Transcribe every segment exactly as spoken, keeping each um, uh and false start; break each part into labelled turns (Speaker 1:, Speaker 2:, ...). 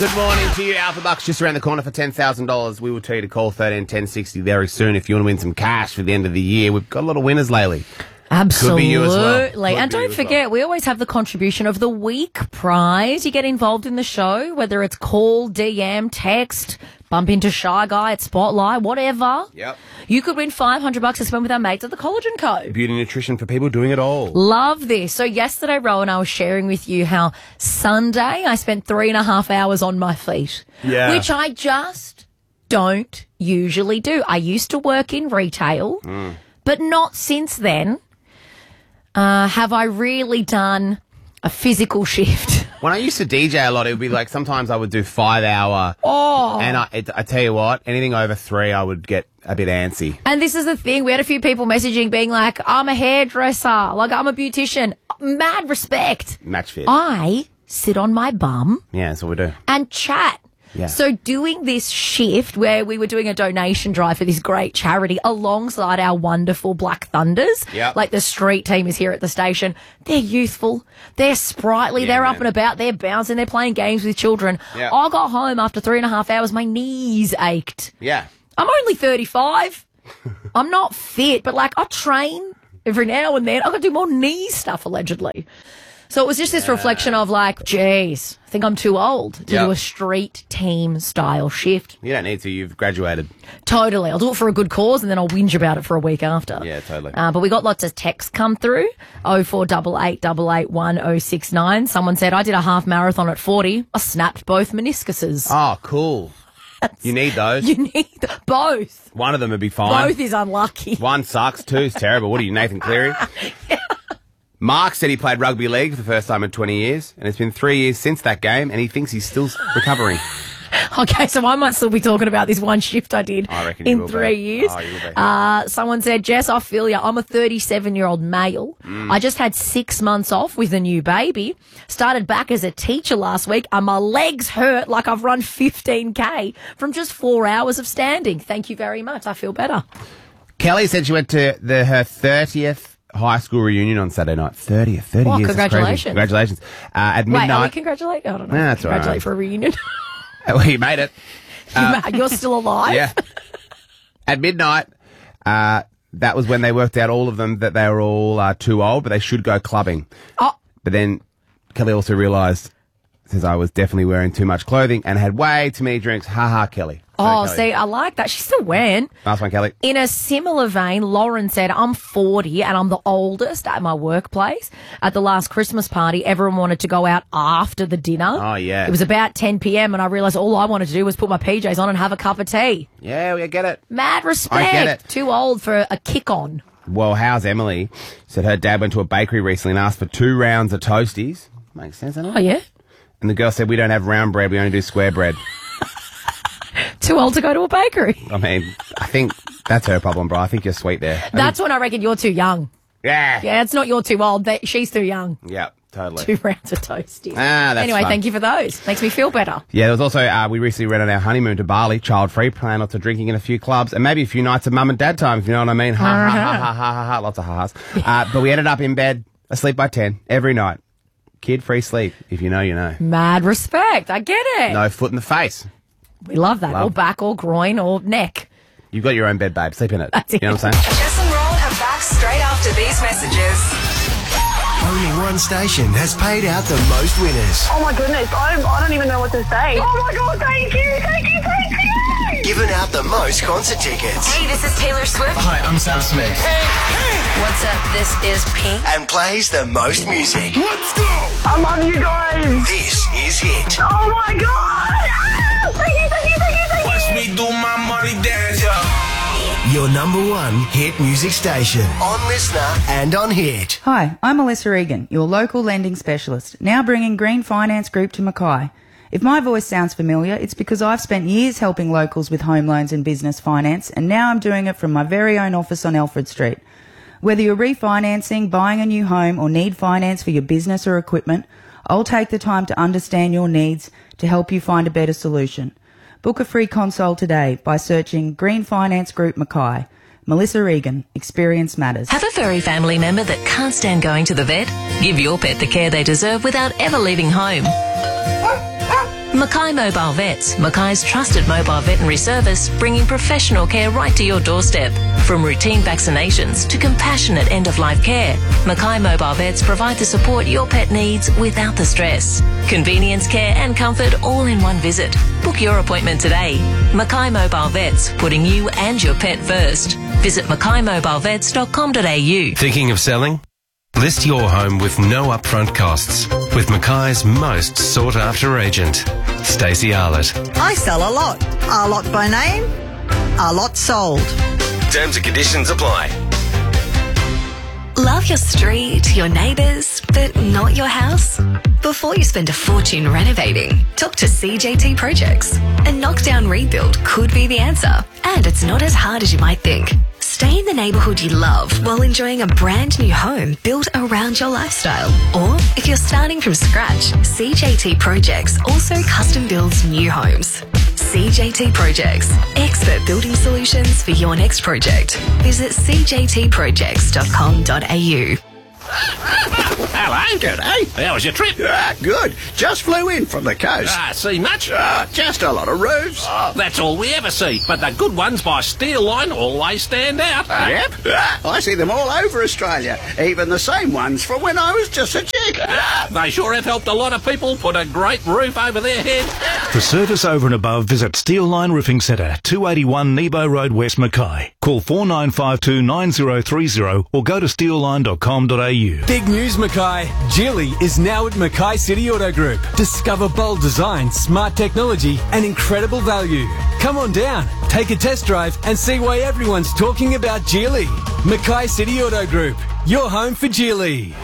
Speaker 1: Good morning to you. Alpha Bucks just around the corner for ten thousand dollars. We will tell you to call thirteen ten sixty very soon if you want to win some cash for the end of the year. We've got a lot of winners lately.
Speaker 2: Absolutely.
Speaker 1: Could be you as well. Could
Speaker 2: and don't forget,
Speaker 1: well.
Speaker 2: we always have the contribution of the week prize. You get involved in the show, whether it's call, D M, text, bump into Shy Guy at Spotlight, whatever.
Speaker 1: Yep.
Speaker 2: You could win five hundred bucks to spend with our mates at the Collagen Co.
Speaker 1: Beauty nutrition for people doing it all.
Speaker 2: Love this. So yesterday, Rowan, I was sharing with you how Sunday I spent three and a half hours on my feet.
Speaker 1: Yeah.
Speaker 2: Which I just don't usually do. I used to work in retail,
Speaker 1: Mm.
Speaker 2: but not since then. Uh, have I really done a physical shift?
Speaker 1: When I used to D J a lot, it would be like sometimes I would do five hour.
Speaker 2: Oh.
Speaker 1: And I, it, I tell you what, anything over three, I would get a bit antsy.
Speaker 2: And this is the thing. We had a few people messaging being like, I'm a hairdresser, like I'm a beautician. Mad respect.
Speaker 1: Match fit.
Speaker 2: I sit on my bum
Speaker 1: Yeah, that's what we do.
Speaker 2: and chat.
Speaker 1: Yeah.
Speaker 2: So doing this shift where we were doing a donation drive for this great charity alongside our wonderful Black Thunders,
Speaker 1: Yep.
Speaker 2: like the street team is here at the station, they're youthful, they're sprightly,
Speaker 1: Yeah,
Speaker 2: they're up
Speaker 1: man.
Speaker 2: and about, they're bouncing, they're playing games with children.
Speaker 1: Yep.
Speaker 2: I got home after three and a half hours, my knees ached.
Speaker 1: Yeah.
Speaker 2: I'm only thirty-five. I'm not fit, but like I train every now and then. I got to do more knee stuff allegedly. So it was just this reflection of like, geez, I think I'm too old to
Speaker 1: Yep.
Speaker 2: do a street team style shift.
Speaker 1: You don't need to. You've graduated.
Speaker 2: Totally. I'll do it for a good cause and then I'll whinge about it for a week after.
Speaker 1: Yeah, totally.
Speaker 2: Uh, but we got lots of texts come through. oh four eight eight, eight eight one, oh six nine. Someone said, I did a half marathon at forty. I snapped both meniscuses.
Speaker 1: Oh, cool. You need those.
Speaker 2: You need both.
Speaker 1: One of them would be fine.
Speaker 2: Both is unlucky.
Speaker 1: One sucks. Two is terrible. What are you, Nathan Cleary? Mark said he played rugby league for the first time in twenty years, and it's been three years since that game, and he thinks he's still recovering.
Speaker 2: Okay, so I might still be talking about this one shift I did
Speaker 1: I reckon you
Speaker 2: in
Speaker 1: will be.
Speaker 2: three years.
Speaker 1: Oh, you will be.
Speaker 2: Uh, someone said, Jess, I feel you. I'm a thirty-seven-year-old male.
Speaker 1: Mm.
Speaker 2: I just had six months off with a new baby. Started back as a teacher last week, and my legs hurt like I've run fifteen K from just four hours of standing. Thank you very much. I feel better.
Speaker 1: Kelly said she went to the her thirtieth high school reunion on Saturday night. thirtieth, thirty
Speaker 2: Oh,
Speaker 1: years. That's crazy.
Speaker 2: congratulations.
Speaker 1: Congratulations. Uh, at
Speaker 2: Wait, are we
Speaker 1: midnight.
Speaker 2: congratulating? I don't know.
Speaker 1: Yeah, that's all right.
Speaker 2: Congratulate for a reunion.
Speaker 1: well, you made it.
Speaker 2: You're still alive?
Speaker 1: Yeah. At midnight, uh, that was when they worked out, all of them, that they were all uh, too old, but they should go clubbing.
Speaker 2: Oh,
Speaker 1: But then Kelly also realised, says I was definitely wearing too much clothing and had way too many drinks. Ha ha, Kelly. Sorry,
Speaker 2: oh
Speaker 1: Kelly.
Speaker 2: see, I like that. She still went.
Speaker 1: Nice one, Kelly.
Speaker 2: In a similar vein, Lauren said, I'm forty and I'm the oldest at my workplace. At the last Christmas party, everyone wanted to go out after the dinner.
Speaker 1: Oh, yeah.
Speaker 2: It was about ten p.m. and I realised all I wanted to do was put my P Js on and have a cup of tea.
Speaker 1: Yeah, we get it.
Speaker 2: Mad respect.
Speaker 1: I get it.
Speaker 2: Too old for a kick on.
Speaker 1: Well, how's Emily? Said her dad went to a bakery recently and asked for two rounds of toasties. Makes sense, doesn't it?
Speaker 2: Oh, yeah?
Speaker 1: And the girl said, we don't have round bread, we only do square bread.
Speaker 2: Too old to go to a bakery.
Speaker 1: I mean, I think that's her problem, bro. I think you're sweet there. I
Speaker 2: That's when I reckon you're too young.
Speaker 1: think- yeah.
Speaker 2: Yeah, it's not you're too old. They, she's too young.
Speaker 1: Yeah, totally.
Speaker 2: Two rounds of toasties.
Speaker 1: Ah, that's
Speaker 2: Anyway,
Speaker 1: fun.
Speaker 2: thank you for those. Makes me feel better.
Speaker 1: Yeah, there was also, uh, we recently went on our honeymoon to Bali, child-free, plan lots of drinking in a few clubs, and maybe a few nights of mum and dad time, if you know what I mean. Ha, ha, ha, ha, ha, ha, ha, lots of ha-has. Uh, but we ended up in bed, asleep by ten, every night. Kid-free sleep. If you know, you know.
Speaker 2: Mad respect. I get it.
Speaker 1: No foot in the face.
Speaker 2: We love that.
Speaker 1: Love.
Speaker 2: Or back or groin or neck.
Speaker 1: You've got your own bed, babe. Sleep in it.
Speaker 2: That's
Speaker 1: You know
Speaker 2: it.
Speaker 1: what I'm saying?
Speaker 3: Jess and Roll are back straight after these messages.
Speaker 4: Only one station has paid out the most winners.
Speaker 5: Oh my goodness, I don't, I don't even know what to say. Oh my god, thank you, thank you, thank you!
Speaker 4: Given out the most concert tickets.
Speaker 3: Hey, this is Taylor Swift.
Speaker 4: Hi, I'm Sam Smith.
Speaker 3: What's up? This is Pink.
Speaker 4: And plays the most music.
Speaker 5: Let's go! I love you guys!
Speaker 4: This is Hit.
Speaker 5: Oh my god! Ah, thank you, thank you, thank you, thank you!
Speaker 6: Watch me do my money dance, yeah.
Speaker 4: Your number one hit music station. On Listener and on Hit.
Speaker 7: Hi, I'm Melissa Egan, your local lending specialist, now bringing Green Finance Group to Mackay. If my voice sounds familiar, it's because I've spent years helping locals with home loans and business finance, and now I'm doing it from my very own office on Alfred Street. Whether you're refinancing, buying a new home, or need finance for your business or equipment, I'll take the time to understand your needs to help you find a better solution. Book a free consult today by searching Green Finance Group Mackay. Melissa Egan, Experience Matters.
Speaker 8: Have a furry family member that can't stand going to the vet? Give your pet the care they deserve without ever leaving home. Mackay Mobile Vets, Mackay's trusted mobile veterinary service, bringing professional care right to your doorstep. From routine vaccinations to compassionate end-of-life care, Mackay Mobile Vets provide the support your pet needs without the stress. Convenience, care and comfort all in one visit. Book your appointment today. Mackay Mobile Vets, putting you and your pet first. Visit mackay mobile vets dot com dot a u.
Speaker 9: Thinking of selling? List your home with no upfront costs with Mackay's most sought-after agent, Stacey Arlett.
Speaker 10: I sell a lot. A lot by name, a lot sold.
Speaker 9: Terms and conditions apply.
Speaker 3: Love your street, your neighbours, but not your house? Before you spend a fortune renovating, talk to C J T Projects. A knockdown rebuild could be the answer, and it's not as hard as you might think. Stay in the neighbourhood you love while enjoying a brand new home built around your lifestyle. Or if you're starting from scratch, C J T Projects also custom builds new homes. C J T Projects, expert building solutions for your next project. Visit c j t projects dot com dot a u.
Speaker 11: Hello, good, eh? How was your trip?
Speaker 12: Ah, good. Just flew in from the coast.
Speaker 11: Ah, see much?
Speaker 12: Ah, just a lot of roofs.
Speaker 11: Oh, that's all we ever see. But the good ones by Steel Line always stand out.
Speaker 12: Ah, yep. Ah, I see them all over Australia. Even the same ones from when I was just a chick.
Speaker 11: Ah, they sure have helped a lot of people put a great roof over their head.
Speaker 13: For service over and above, visit Steel Line Roofing Centre, two eighty-one Nebo Road, West Mackay. Call four nine five two nine zero three zero or go to steel line dot com dot a u.
Speaker 14: Big news, Mackay. Geely is now at Mackay City Auto Group. Discover bold design, smart technology and incredible value. Come on down, take a test drive and see why everyone's talking about Geely. Mackay City Auto Group, your home for Geely.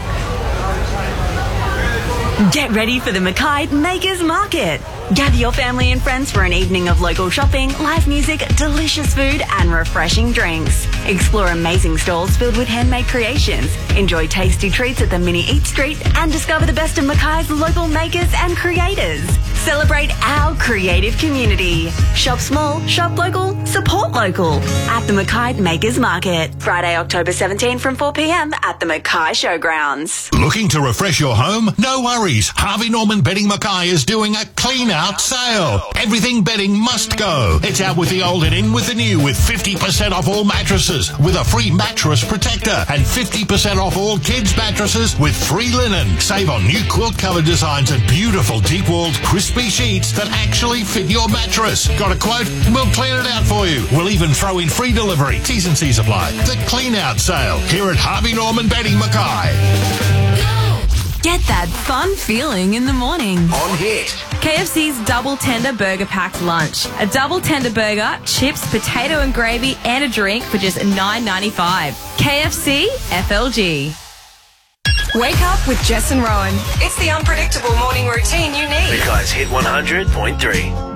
Speaker 15: Get ready for the Mackay Makers Market. Gather your family and friends for an evening of local shopping, live music, delicious food and refreshing drinks. Explore amazing stalls filled with handmade creations. Enjoy tasty treats at the Mini Eat Street and discover the best of Mackay's local makers and creators. Celebrate our creative community. Shop small, shop local, support local. At the Mackay Makers Market. Friday, October seventeenth from four p m at the Mackay Showgrounds.
Speaker 16: Looking to refresh your home? No worries. Harvey Norman Bedding Mackay is doing a clean out sale. Everything bedding must go. It's out with the old and in with the new with fifty percent off all mattresses with a free mattress protector and fifty percent off all kids' mattresses with free linen. Save on new quilt cover designs and beautiful deep-walled crispy sheets that actually fit your mattress. Got a quote? We'll clean it out for you. We'll even throw in free delivery. T's and C's apply. The clean out sale here at Harvey Norman Bedding Mackay.
Speaker 17: Get that fun feeling in the morning.
Speaker 4: On Hit.
Speaker 17: K F C's Double Tender Burger Packed Lunch. A double tender burger, chips, potato and gravy, and a drink for just nine ninety-five. K F C F L G.
Speaker 3: Wake up with Jess and Rowan. It's the unpredictable morning routine you need.
Speaker 4: Mackay's Hit one hundred point three.